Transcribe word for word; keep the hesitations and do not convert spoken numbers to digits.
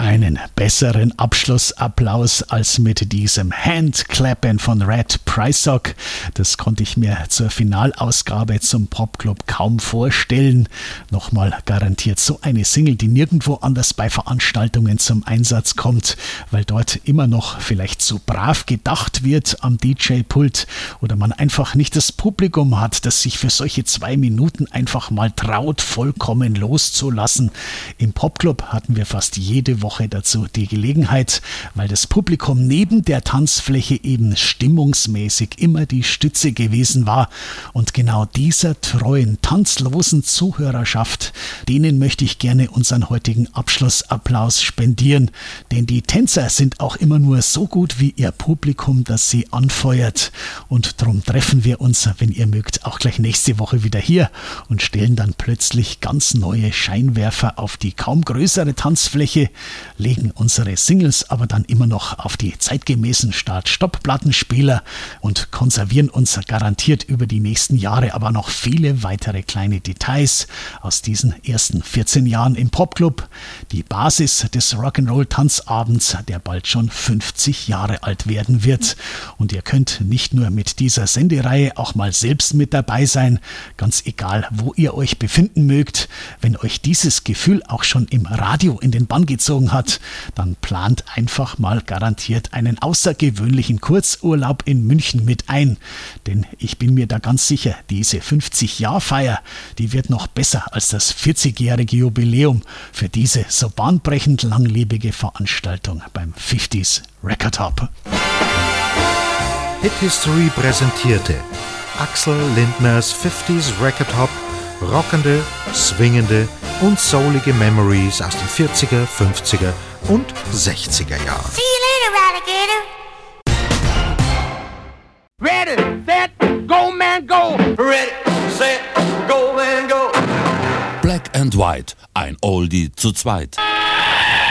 Einen besseren Abschlussapplaus als mit diesem Handklappen von Red Prysock. Das konnte ich mir zur Finalausgabe zum Popclub kaum vorstellen. Nochmal garantiert so eine Single, die nirgendwo anders bei Veranstaltungen zum Einsatz kommt, weil dort immer noch vielleicht zu brav gedacht wird am D J-Pult oder man einfach nicht das Publikum hat, das sich für solche zwei Minuten einfach mal traut, vollkommen loszulassen. Im Popclub hatten wir fast jede Woche Woche dazu die Gelegenheit, weil das Publikum neben der Tanzfläche eben stimmungsmäßig immer die Stütze gewesen war. Und genau dieser treuen, tanzlosen Zuhörerschaft, denen möchte ich gerne unseren heutigen Abschlussapplaus spendieren. Denn die Tänzer sind auch immer nur so gut wie ihr Publikum, das sie anfeuert. Und darum treffen wir uns, wenn ihr mögt, auch gleich nächste Woche wieder hier und stellen dann plötzlich ganz neue Scheinwerfer auf die kaum größere Tanzfläche, legen unsere Singles aber dann immer noch auf die zeitgemäßen Start-Stopp-Plattenspieler und konservieren uns garantiert über die nächsten Jahre aber noch viele weitere kleine Details aus diesen ersten vierzehn Jahren im Popclub. Die Basis des Rock'n'Roll-Tanzabends, der bald schon fünfzig Jahre alt werden wird. Und ihr könnt nicht nur mit dieser Sendereihe auch mal selbst mit dabei sein, ganz egal, wo ihr euch befinden mögt. Wenn euch dieses Gefühl auch schon im Radio in den Bann gezogen hat, dann plant einfach mal garantiert einen außergewöhnlichen Kurzurlaub in München mit ein. Denn ich bin mir da ganz sicher, diese fünfzig-Jahr-Feier, die wird noch besser als das vierzigjährige Jubiläum für diese so bahnbrechend langlebige Veranstaltung beim fünfziger Record Hop. Hit History präsentierte Axel Lindners fünfziger Record Hop, rockende, swingende und soulige Memories aus den vierziger, fünfziger und sechziger Jahren. See you later, Alligator. Ready, set, go man go. Ready, set, go man go. Black and White, ein Oldie zu zweit.